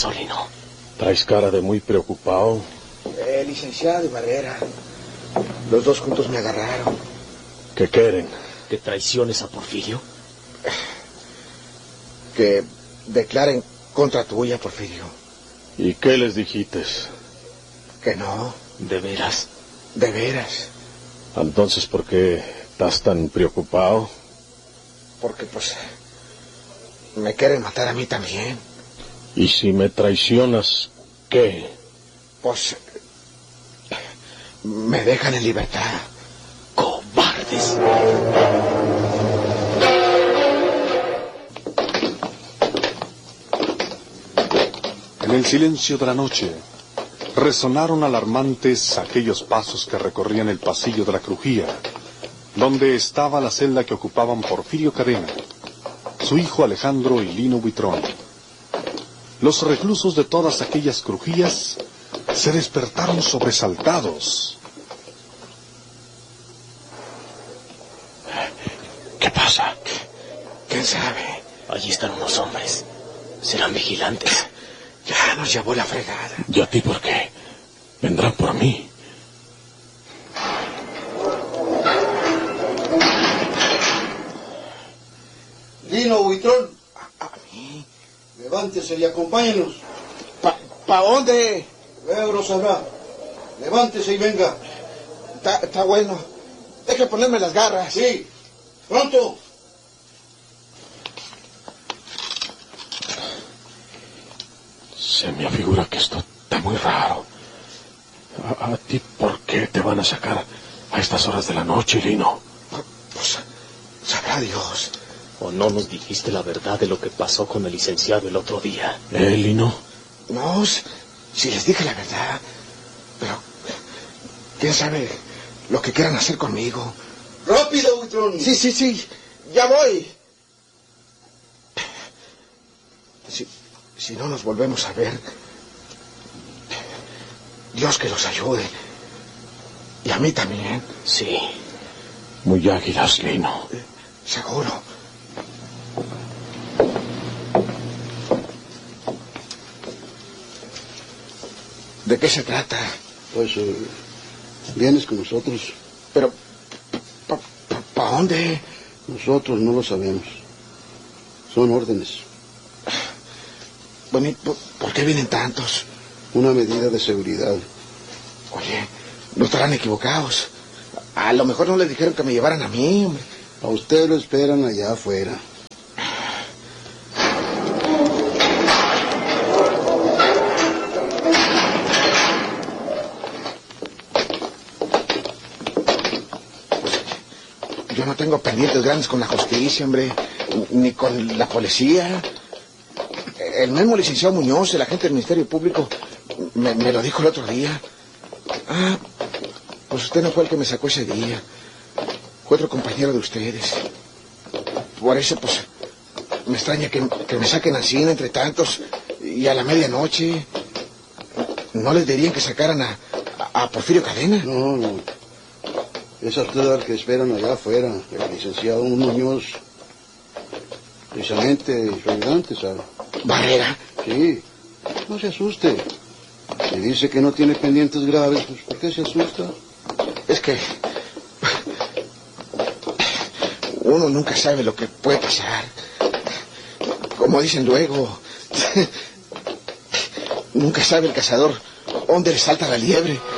pasó, Lino? Traes cara de muy preocupado. Licenciado y Barrera, los dos juntos me agarraron. ¿Qué quieren? ¿Que traiciones a Porfirio? Que declaren contra tuya, Porfirio. ¿Y qué les dijiste? Que no. ¿De veras? De veras. Entonces, ¿por qué estás tan preocupado? Porque, pues, me quieren matar a mí también. ¿Y si me traicionas, qué? Pues, me dejan en libertad. ¡Cobardes! En el silencio de la noche, resonaron alarmantes aquellos pasos que recorrían el pasillo de la crujía, donde estaba la celda que ocupaban Porfirio Cadena, su hijo Alejandro y Lino Buitrón. Los reclusos de todas aquellas crujías se despertaron sobresaltados. ¿Qué pasa? ¿Quién sabe? Allí están unos hombres. Serán vigilantes. Ya nos llevó la fregada. ¿Y a ti por qué? Vendrán por mí. Lino Buitrón, ¿A mí? levántese y acompáñenos. ¿Pa dónde? Luego sabrá. Levántese y venga. Está bueno. Deje ponerme las garras. Sí, pronto. Se me afigura que esto está muy raro. ¿A ti por qué te van a sacar a estas horas de la noche, Lino? Pues, sabrá Dios. ¿O no nos dijiste la verdad de lo que pasó con el licenciado el otro día? Lino? No, si les dije la verdad. Pero, ¿quién sabe lo que quieran hacer conmigo? ¡Rápido, Buitrón! Sí, ya voy. Si no nos volvemos a ver, Dios que los ayude. Y a mí también. Sí. Muy águilas, Lino. Seguro. ¿De qué se trata? Pues, vienes con nosotros. Pero, ¿pa dónde? Nosotros no lo sabemos. Son órdenes. Bueno, ¿por qué vienen tantos? Una medida de seguridad. Oye, no estarán equivocados. A lo mejor no les dijeron que me llevaran a mí, hombre. A usted lo esperan allá afuera. Yo no tengo pendientes grandes con la justicia, hombre, ni con la policía. El mismo licenciado Muñoz, el agente del Ministerio Público, me lo dijo el otro día. Ah, pues usted no fue el que me sacó ese día. Fue otro compañero de ustedes. Por eso, pues, me extraña que me saquen así entre tantos y a la medianoche. ¿No les dirían que sacaran a Porfirio Cadena? No. Es a usted al que esperan allá afuera, el licenciado Muñoz. Precisamente su ayudante, ¿sabe? ¿Barrera? Sí, no se asuste. Si dice que no tiene pendientes graves, pues ¿por qué se asusta? Es que uno nunca sabe lo que puede pasar. Como dicen luego, nunca sabe el cazador dónde le salta la liebre.